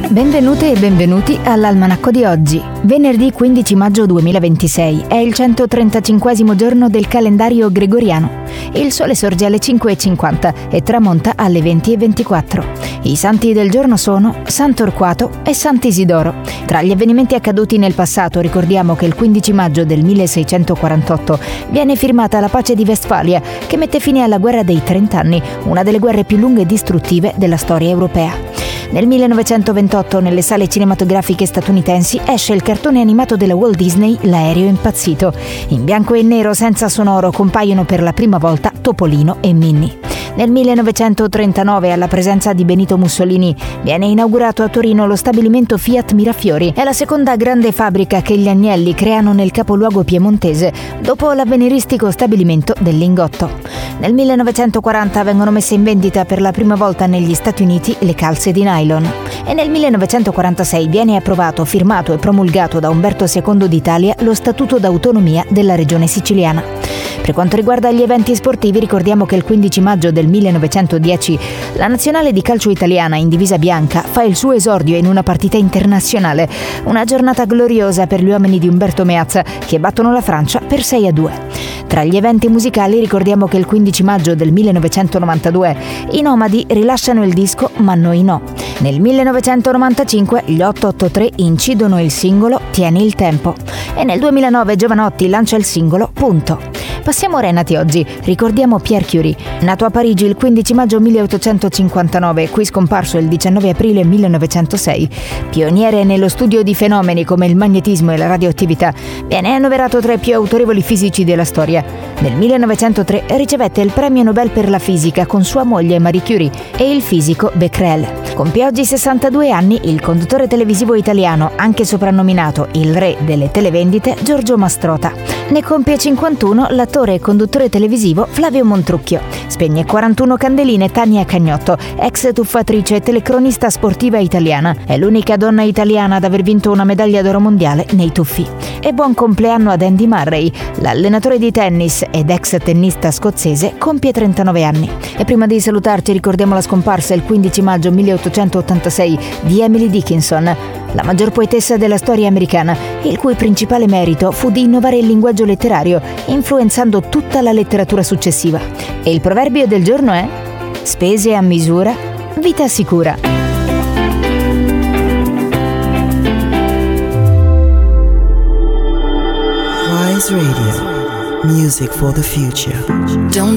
Benvenute e benvenuti all'Almanacco di oggi. Venerdì 15 maggio 2026 è il 135esimo giorno del calendario gregoriano. Il sole sorge alle 5:50 e tramonta alle 20:24. I santi del giorno sono San Torquato e Sant'Isidoro. Tra gli avvenimenti accaduti nel passato ricordiamo che il 15 maggio del 1648 viene firmata la pace di Westfalia, che mette fine alla guerra dei 30 anni, una delle guerre più lunghe e distruttive della storia europea. Nel 1928 nelle sale cinematografiche statunitensi esce il cartone animato della Walt Disney L'aereo impazzito. In bianco e nero senza sonoro compaiono per la prima volta Topolino e Minnie. Nel 1939, alla presenza di Benito Mussolini, viene inaugurato a Torino lo stabilimento Fiat Mirafiori. È la seconda grande fabbrica che gli Agnelli creano nel capoluogo piemontese, dopo l'avveniristico stabilimento del Lingotto. Nel 1940 vengono messe in vendita per la prima volta negli Stati Uniti le calze di nylon. E nel 1946 viene approvato, firmato e promulgato da Umberto II d'Italia lo Statuto d'autonomia della regione siciliana. Per quanto riguarda gli eventi sportivi, ricordiamo che il 15 maggio del 1910 la nazionale di calcio italiana in divisa bianca fa il suo esordio in una partita internazionale, una giornata gloriosa per gli uomini di Umberto Meazza che battono la Francia per 6-2. Tra gli eventi musicali ricordiamo che il 15 maggio del 1992 i Nomadi rilasciano il disco Ma noi no. Nel 1995 gli 883 incidono il singolo Tieni il tempo e nel 2009 Giovanotti lancia il singolo Punto. Passiamo ora ai nati oggi. Ricordiamo Pierre Curie, nato a Parigi il 15 maggio 1859, qui scomparso il 19 aprile 1906. Pioniere nello studio di fenomeni come il magnetismo e la radioattività, viene annoverato tra i più autorevoli fisici della storia. Nel 1903 ricevette il premio Nobel per la fisica con sua moglie Marie Curie e il fisico Becquerel. Compie oggi 62 anni il conduttore televisivo italiano, anche soprannominato il re delle televendite, Giorgio Mastrota. Ne compie 51 l'attore e conduttore televisivo Flavio Montrucchio. Spegne 41 candeline Tania Cagnotto, ex tuffatrice e telecronista sportiva italiana. È l'unica donna italiana ad aver vinto una medaglia d'oro mondiale nei tuffi. E buon compleanno ad Andy Murray, l'allenatore di tennis ed ex tennista scozzese, compie 39 anni. E prima di salutarci ricordiamo la scomparsa il 15 maggio 1886 di Emily Dickinson, la maggior poetessa della storia americana, il cui principale merito fu di innovare il linguaggio letterario, influenzando tutta la letteratura successiva. E il proverbio del giorno è: spese a misura, vita sicura. Wise Radio, music for the future. Don't